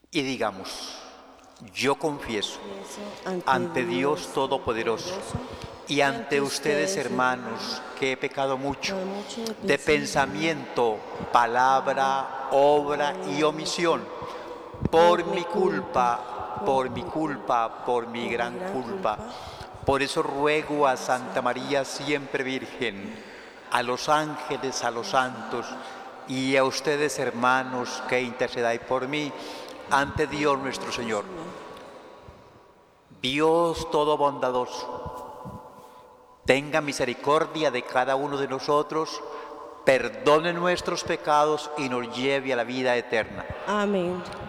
Y digamos, yo confieso ante Dios Todopoderoso y ante ustedes, hermanos, que he pecado mucho de pensamiento, palabra, obra y omisión, por mi culpa, por mi gran culpa. Por eso ruego a Santa María siempre Virgen, a los ángeles, a los santos y a ustedes, hermanos, que intercedáis por mí ante Dios nuestro Señor. Dios todo bondadoso, tenga misericordia de cada uno de nosotros, perdone nuestros pecados y nos lleve a la vida eterna. Amén.